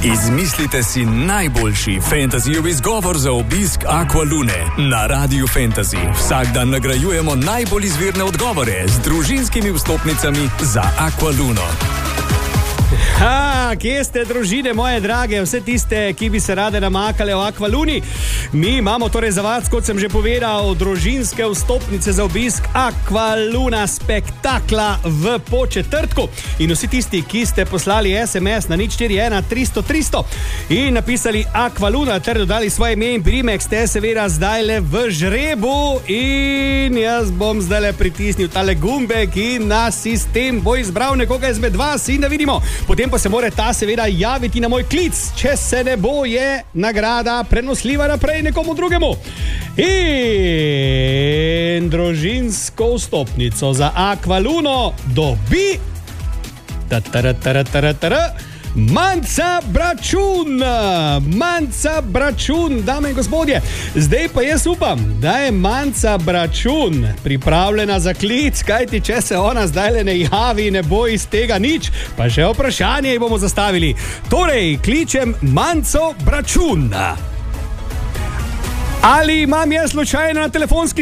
Izmislite si najboljši fantasyjev izgovor za obisk Aqualune na Radiu Fantasy. Vsak dan nagrajujemo najbolj izvirne odgovore z družinskimi vstopnicami za Aqualuno. Kje ste, družine moje drage, vse tiste, ki bi se rade namakale v Aqualuni? Mi imamo torej za vas, kot sem že povedal, družinske vstopnice za obisk Aqualuna spektakla v Podčetrtku. In vsi tisti, ki ste poslali SMS na 041 300 300 in napisali Aqualuna ter dodali svoje ime in priimek, ste seveda zdajle v žrebu in jaz bom zdajle pritisnil tale gumbek in na sistem bo izbral nekoga izmed vas in da vidimo. Potem pa se mora ta seveda javiti na moj klic. Če se ne bo, je nagrada prenosljiva naprej nekomu drugemu. In družinsko vstopnico za Aqualuno dobi Manca Bračun, dame in gospodje. Zdaj pa jaz upam, da je Manca Bračun pripravljena za klic, kajti če se ona zdaj ne javi, ne bo iz tega nič, pa še vprašanje ji bomo zastavili. Torej, kličem Manco Bračun. Ali imam jaz slučajno na telefonski